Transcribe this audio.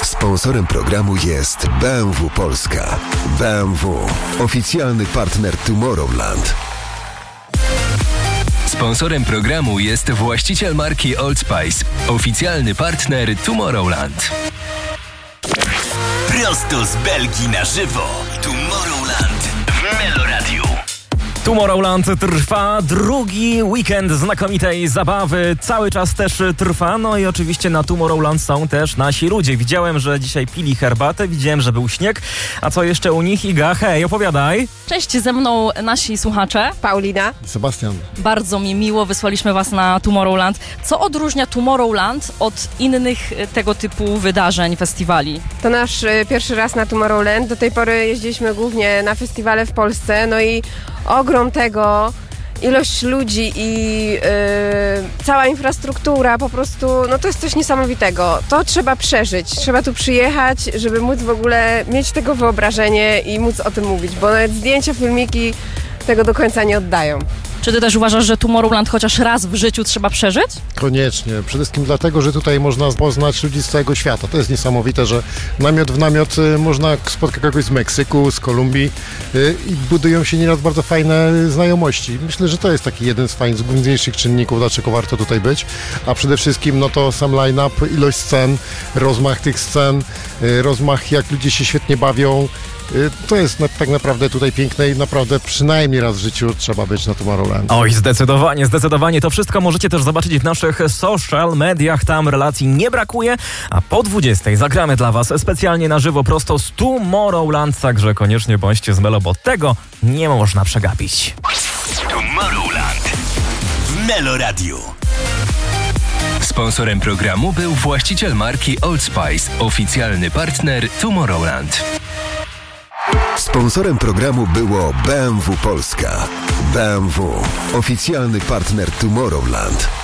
Sponsorem programu jest BMW Polska. BMW, oficjalny partner Tomorrowland. Sponsorem programu jest właściciel marki Old Spice, oficjalny partner Tomorrowland. Prosto z Belgii na żywo. Tomorrowland w Meloradiu. Tomorrowland trwa, drugi weekend znakomitej zabawy cały czas też trwa, no i oczywiście na Tomorrowland są też nasi ludzie. Widziałem, że dzisiaj pili herbatę, widziałem, że był śnieg, a co jeszcze u nich? Iga, hej, opowiadaj. Cześć, ze mną nasi słuchacze. Paulina. Sebastian. Bardzo mi miło, wysłaliśmy was na Tomorrowland. Co odróżnia Tomorrowland od innych tego typu wydarzeń, festiwali? To nasz pierwszy raz na Tomorrowland. Do tej pory jeździliśmy głównie na festiwale w Polsce, no i ogrom tego, ilość ludzi i cała infrastruktura, po prostu, no to jest coś niesamowitego. To trzeba przeżyć, trzeba tu przyjechać, żeby móc w ogóle mieć tego wyobrażenie i móc o tym mówić, bo nawet zdjęcia, filmiki tego do końca nie oddają. Czy ty też uważasz, że Tomorrowland chociaż raz w życiu trzeba przeżyć? Koniecznie. Przede wszystkim dlatego, że tutaj można poznać ludzi z całego świata. To jest niesamowite, że namiot w namiot można spotkać kogoś z Meksyku, z Kolumbii i budują się nieraz bardzo fajne znajomości. Myślę, że to jest taki jeden z fajnych, z główniejszych czynników, dlaczego warto tutaj być. A przede wszystkim no to sam line-up, ilość scen, rozmach tych scen, rozmach jak ludzie się świetnie bawią. To jest tak naprawdę tutaj piękne i naprawdę przynajmniej raz w życiu trzeba być na Tomorrowland. Oj, zdecydowanie. To wszystko możecie też zobaczyć w naszych social mediach. Tam relacji nie brakuje. A po 20:00 zagramy dla was specjalnie na żywo prosto z Tomorrowland. Także koniecznie bądźcie z Melo, bo tego nie można przegapić. Tomorrowland w Meloradiu. Sponsorem programu był właściciel marki Old Spice, oficjalny partner Tomorrowland. Sponsorem programu było BMW Polska. BMW, oficjalny partner Tomorrowland.